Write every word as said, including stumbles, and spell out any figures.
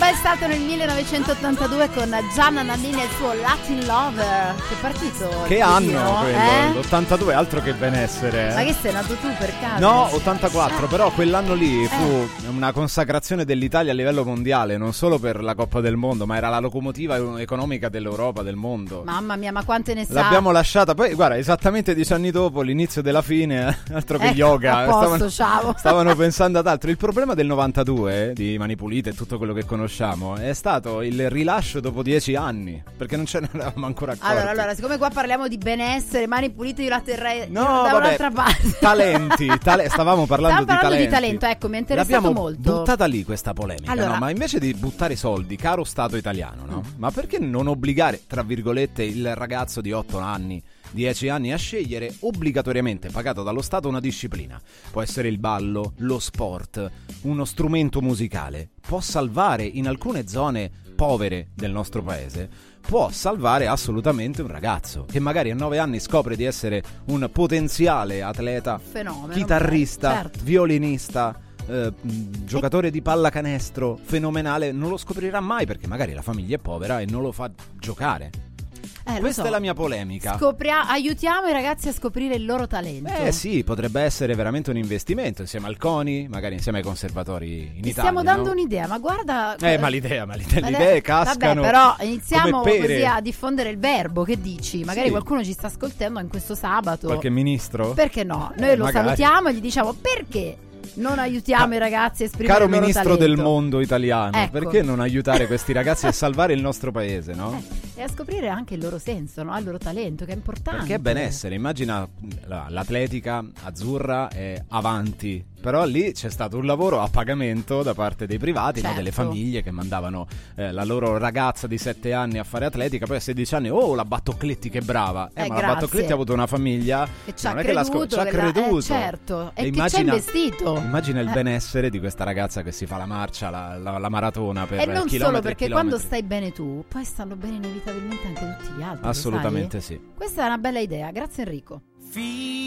è stato nel millenovecentottantadue con Gianna Nannini e il suo Latin Lover. Che partito? Che anno quello? Eh? l'ottantadue, altro che benessere. Eh? Ma che sei nato tu per caso? No, ottantaquattro, ah. però quell'anno lì fu eh. una consacrazione dell'Italia a livello mondiale, non solo per la Coppa del Mondo, ma era la locomotiva economica dell'Europa, del mondo. Mamma mia, ma quante ne sa? L'abbiamo lasciata, poi guarda, esattamente dieci anni dopo, l'inizio della fine, altro che ecco, yoga. A posto, stavano, ciao. stavano pensando ad altro. Il problema del novantadue, di Mani Pulite e tutto quello che conosciamo, è stato il rilascio dopo dieci anni, perché non ce ne eravamo ancora accorti. Allora, allora, siccome qua parliamo di benessere, Mani Pulite, io la terrei no, da vabbè, un'altra parte. Talenti, tale, stavamo parlando, Stavamo parlando di, di talento, ecco, mi è interessato L'abbiamo molto. buttata lì questa polemica, allora, no? Ma invece di buttare i soldi, caro Stato italiano, no? Mm. Ma perché non obbligare, tra virgolette, il ragazzo di otto anni, dieci anni a scegliere obbligatoriamente, pagato dallo Stato, una disciplina? Può essere il ballo, lo sport, uno strumento musicale. Può salvare in alcune zone povere del nostro paese, può salvare assolutamente un ragazzo che magari a nove anni scopre di essere un potenziale atleta, fenomeno, chitarrista, beh, certo. violinista, eh, giocatore di pallacanestro fenomenale. Non lo scoprirà mai perché magari la famiglia è povera e non lo fa giocare. Eh, Questa so. è la mia polemica. Scopria- aiutiamo i ragazzi a scoprire il loro talento. Eh sì, potrebbe essere veramente un investimento insieme al CONI, magari insieme ai conservatori in Ti Italia. stiamo dando no? un'idea, ma guarda. Eh, ma l'idea, ma l'idea, ma le idee cascano. Vabbè, però iniziamo come pere. così a diffondere il verbo. Che dici? Magari sì. qualcuno ci sta ascoltando in questo sabato. Qualche ministro? Perché no? Noi eh, lo magari. salutiamo e gli diciamo perché non aiutiamo Ca- i ragazzi a esprimere Caro il loro ministro talento. del mondo italiano, ecco. perché non aiutare questi ragazzi a salvare il nostro paese, no? Eh, e a scoprire anche il loro senso, no? Il loro talento, che è importante. Perché è benessere. Immagina la, l'atletica azzurra è avanti, però lì c'è stato un lavoro a pagamento da parte dei privati, certo. no? Delle famiglie che mandavano eh, la loro ragazza di sette anni a fare atletica, poi a sedici anni, oh, la Battocletti che brava. Eh, eh, ma grazie. la Battocletti ha avuto una famiglia che ci ha non è creduto, che la sco- ci ha che creduto. La, eh, certo, e, e che immagina, ci ha investito. Immagina il eh. benessere di questa ragazza che si fa la marcia, la, la, la maratona per e non chilometri solo perché e quando chilometri. stai bene tu, poi stanno bene inevitabilmente anche tutti gli altri. Assolutamente sai? sì. Questa è una bella idea, grazie Enrico.